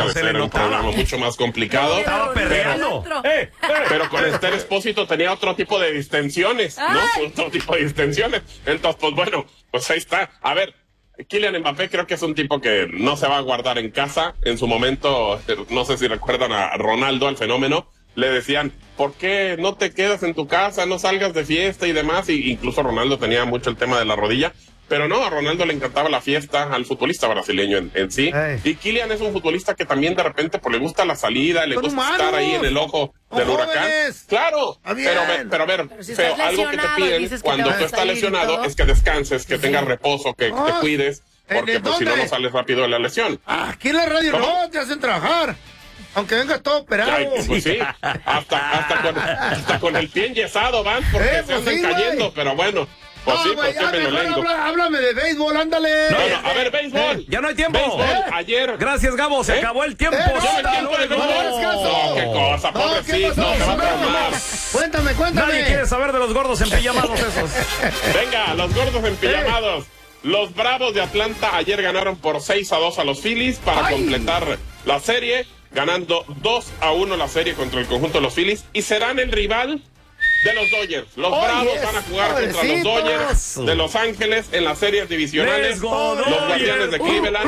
de ser un programa mucho más complicado. Estaba perdiendo. Pero con Esther Expósito tenía otro tipo de distensiones, ¿no? Otro tipo de distensiones. Entonces, pues bueno, pues ahí está. A ver, Kylian Mbappé creo que es un tipo que no se va a guardar en casa. En su momento, no sé si recuerdan a Ronaldo, al fenómeno, le decían, ¿por qué no te quedas en tu casa, no salgas de fiesta y demás? Y incluso Ronaldo tenía mucho el tema de la rodilla. Pero no, a Ronaldo le encantaba la fiesta, al futbolista brasileño en sí. Y Kylian es un futbolista que también de repente pues, le gusta la salida, le gusta estar ahí en el ojo del huracán. Claro, pero a ver, si feo, algo que te piden cuando tú estás lesionado es que descanses, que tengas reposo, que te cuides, porque pues, si no, no sales rápido de la lesión. Aquí en la radio no, te hacen trabajar. Aunque vengas todo operado. Ay, pues sí, hasta con el pie enyesado van, porque se andan cayendo, pero bueno. Pues sí, pues háblame de béisbol, ándale. No, a ver, béisbol. Ya no hay tiempo. Béisbol, ayer. Gracias, Gabo, se acabó el tiempo. Qué cosa, pobrecito, te va a traumar. Cuéntame. Nadie quiere saber de los gordos empillamados esos. Venga, los gordos empillamados. Los Bravos de Atlanta ayer ganaron por 6-2 a los Phillies para completar la serie, ganando 2-1 la serie contra el conjunto de los Phillies y serán el rival de los Dodgers. Los Bravos van a jugar contra los Dodgers de Los Ángeles en las series divisionales. Los Guardianes de Cleveland.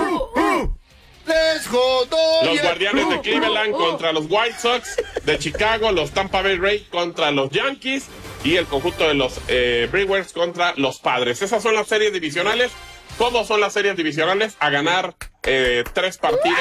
Los Guardianes de Cleveland contra los White Sox de Chicago. Los Tampa Bay Rays contra los Yankees. Y el conjunto de los Brewers contra los Padres. Esas son las series divisionales. ¿Cómo son las series divisionales? A ganar 3 partidos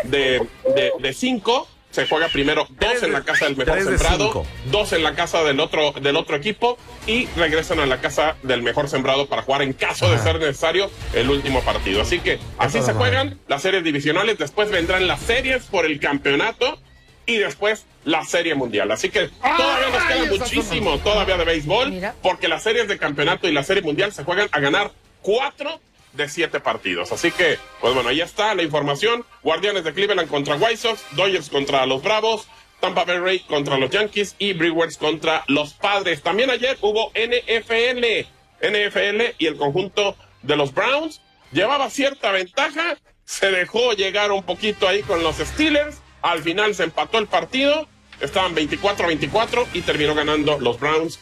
de 5. Se juega primero 2 en la casa del mejor sembrado, 2 en la casa del otro equipo y regresan a la casa del mejor sembrado para jugar en caso de ser necesario el último partido. Así que así se juegan las series divisionales, después vendrán las series por el campeonato y después la serie mundial. Así que todavía nos queda muchísimo todavía de béisbol porque las series de campeonato y la serie mundial se juegan a ganar 4 de 7 partidos. Así que, pues bueno, ahí está la información. Guardianes de Cleveland contra White Sox, Dodgers contra los Bravos, Tampa Bay Rays contra los Yankees y Brewers contra los Padres. También ayer hubo NFL y el conjunto de los Browns llevaba cierta ventaja, se dejó llegar un poquito ahí con los Steelers, al final se empató el partido, estaban 24-24 y terminó ganando los Browns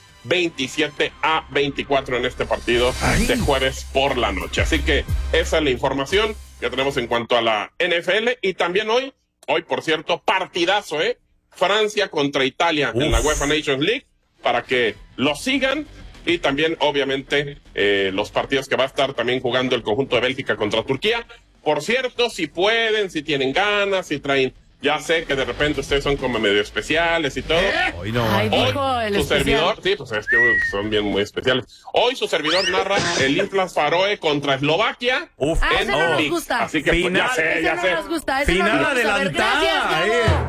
27-24 en este partido de jueves por la noche. Así que esa es la información que tenemos en cuanto a la NFL. Y también hoy por cierto, partidazo, Francia contra Italia en la UEFA Nations League, para que lo sigan. Y también, obviamente, los partidos que va a estar también jugando el conjunto de Bélgica contra Turquía. Por cierto, si pueden, si tienen ganas, si traen... Ya sé que de repente ustedes son como medio especiales y todo. Hoy no. Hoy su servidor, sí, pues es que son bien muy especiales. Hoy su servidor narra el Islas Faroe contra Eslovaquia. En no nos gusta. Así que final, pues, ya sé. No nos gusta. Final no adelantada.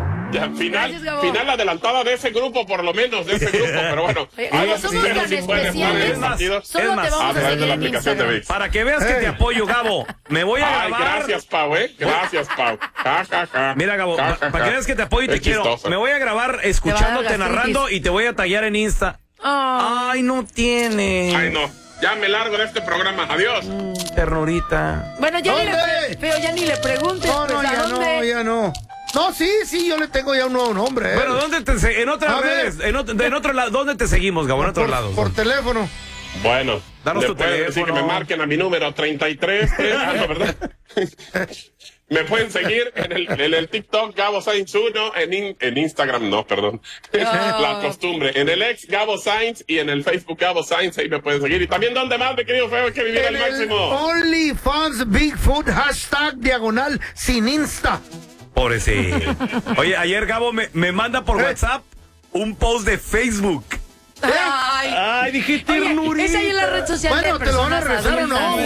Final adelantada de ese grupo, por lo menos, de ese grupo. Pero bueno, ahí somos tan especiales. Solo te vamos a seguir en Instagram. Para que veas que te apoyo, Gabo. Me voy a grabar. Gracias, Pau, Gracias, Pau. Mira, Gabo, para que veas que te apoyo y te quiero. Chistoso. Me voy a grabar escuchándote narrando y te voy a taggear en Insta. Ay, no tiene. Ay, no. Ya me largo de este programa. Adiós. Ternurita. Bueno, ya ni le preguntes. Ya no. No, sí, yo le tengo ya un nuevo nombre. Bueno, ¿dónde en otras redes? En otro lado, ¿dónde te seguimos, Gabo? En otros lados. Por teléfono. Bueno, danos tu teléfono. Decir que me marquen a mi número 33. ¿Verdad? Me pueden seguir en el TikTok Gabo Sainz 1, en Instagram no, perdón. La costumbre. En el ex Gabo Sainz y en el Facebook Gabo Sainz, ahí me pueden seguir. Y también donde más, mi querido feo, hay que vivir al máximo. OnlyFans Bigfoot, #, sin Insta. Pobrecito. Oye, ayer Gabo me manda por WhatsApp un post de Facebook. Ay, dije ternurita. Esa ahí es la red social. Bueno, ¿te lo van a regresar o no?